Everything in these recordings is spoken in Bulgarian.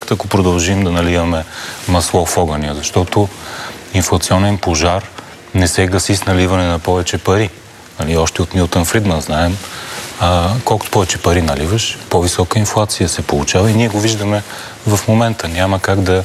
ефект, ако продължим да наливаме масло в огъня, защото инфлационен пожар не се гаси с наливане на повече пари. Нали, още от Милтън Фридман знаем, колкото повече пари наливаш, по-висока инфлация се получава и ние го виждаме в момента. Няма как да...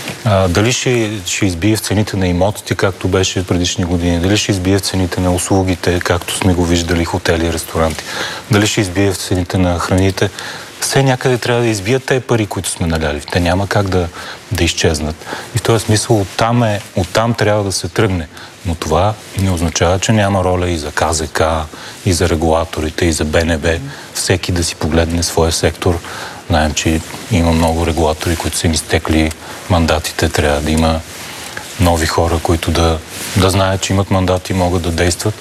дали ще избие в цените на имотите, както беше в предишни години, дали ще избие в цените на услугите, както сме го виждали, хотели, ресторанти, дали ще избие в цените на храните. Все някъде трябва да избият тези пари, които сме наляли. Те няма как да изчезнат. И в този смисъл оттам трябва да се тръгне. Но това не означава, че няма роля и за КЗК, и за регулаторите, и за БНБ. Всеки да си погледне своя сектор. Знаем, че има много регулатори, които са им изтекли мандатите. Трябва да има нови хора, които да знаят, че имат мандати и могат да действат.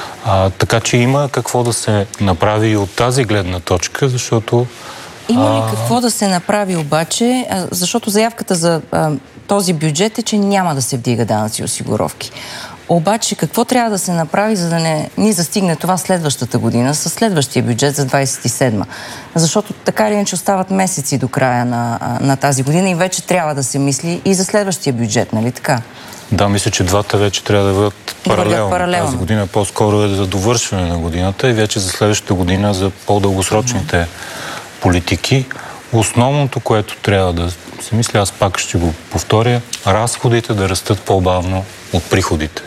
Така че има какво да се направи и от тази гледна точка, защото... Има ли какво да се направи обаче, защото заявката за този бюджет е, че няма да се вдига данъци и осигуровки. Обаче какво трябва да се направи, за да не ни застигне това следващата година, със следващия бюджет за 27-ма? Защото така или иначе остават месеци до края на тази година и вече трябва да се мисли и за следващия бюджет, нали така? Да, мисля, че двата вече трябва да бъдат паралелно. Тази година по-скоро е за довършване на годината и вече за следващата година за по-дългосрочните политики. Основното, което трябва да се мисля, аз пак ще го повторя, разходите да растат по-бавно от приходите.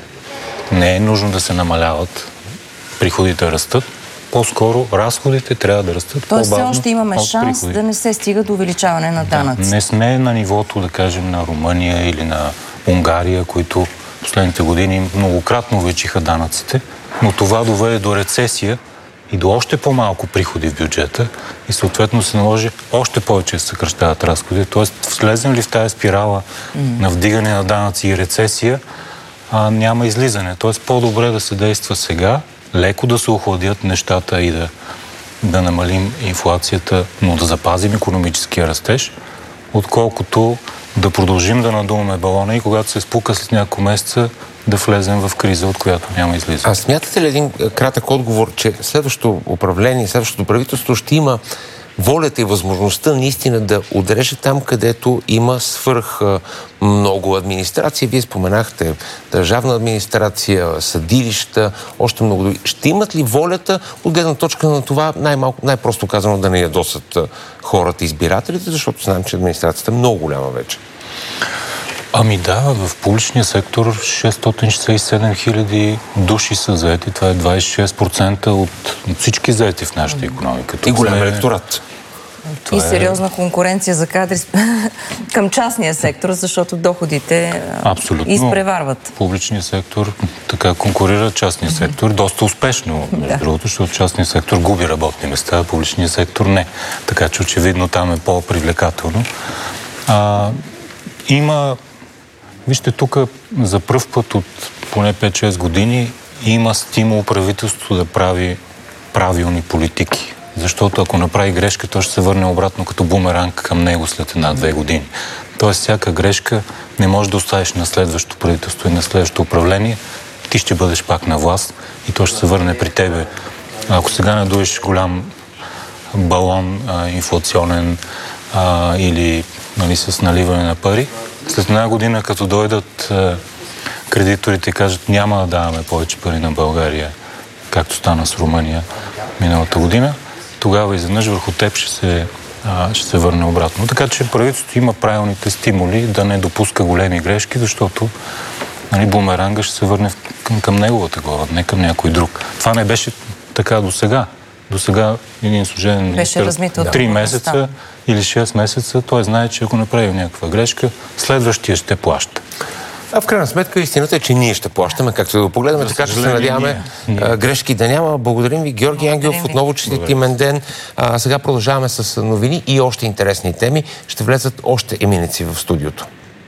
Не е нужно да се намаляват, приходите растат. По-скоро разходите трябва да растат по-бавно. Тоест все още имаме шанс да не се стига до увеличаване на данъци. Не сме на нивото, да кажем, на Румъния или на Унгария, които последните години многократно увеличиха данъците, но това доведе до рецесия и до още по-малко приходи в бюджета и съответно се наложи още повече да съкращават разходи. Тоест, влезем ли в тази спирала на вдигане на данъци и рецесия, няма излизане. Тоест, по-добре да се действа сега, леко да се охладят нещата и да намалим инфлацията, но да запазим икономическия растеж, отколкото да продължим да надуваме балона и когато се спука след няколко месеца, да влезем в криза, от която няма излизане. А смятате ли един кратък отговор, че следващото управление, следващото правителство ще има волята и възможността наистина да отреже там, където има свръх много администрация? Вие споменахте държавна администрация, съдилища, още много други. Ще имат ли волята от гледна точка на това, най-просто казано, да не ядосат хората, избирателите, защото знаем, че администрацията е много голяма вече? Ами да, в публичния сектор 667 000 души са заети. Това е 26% от всички заети в нашата икономика. И голям електорат. И сериозна конкуренция за кадри към частния сектор, защото доходите изпреварват. Публичният сектор така конкурира частния сектор доста успешно, между другото, защото частния сектор губи работни места, а публичният сектор не. Така че очевидно там е по-привлекателно. Вижте, тук за пръв път от поне 5-6 години има стимул правителството да прави правилни политики. Защото ако направи грешка, то ще се върне обратно като бумеранг към него след 1-2 години. Тоест, всяка грешка не може да оставиш на следващото правителство и на следващото управление. Ти ще бъдеш пак на власт и то ще се върне при тебе. Ако сега надуеш голям балон инфлационен или с наливане на пари, след една година, като дойдат кредиторите и кажат, няма да даваме повече пари на България, както стана с Румъния миналата година, тогава изведнъж върху теб ще се върне обратно. Така че правителството има правилните стимули да не допуска големи грешки, защото бумеранга ще се върне към неговата глава, не към някой друг. Това не беше така до сега. До сега един служебен министър 3 месеца или 6 месеца, той знае, че ако направи някаква грешка, следващия ще плаща. А в крайна сметка истината е, че ние ще плащаме, както да го погледаме, така че се надяваме грешки да няма. Благодарим ви, Георги Ангелов, отново честитимен ден. Сега продължаваме с новини и още интересни теми. Ще влезат още еминици в студиото.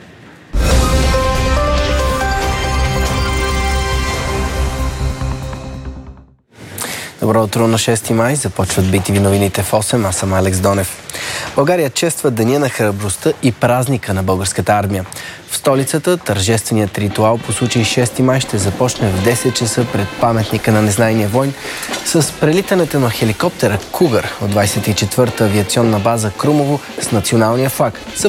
Добро утро на 6 май. Започват BTV новините в 8. Аз съм Алекс Донев. България чества Деня на храбростта и празника на българската армия. В столицата тържественият ритуал по случай 6 май ще започне в 10 часа пред паметника на незнайния войн с прелитането на хеликоптера Кугър от 24-та авиационна база Крумово с националния флаг,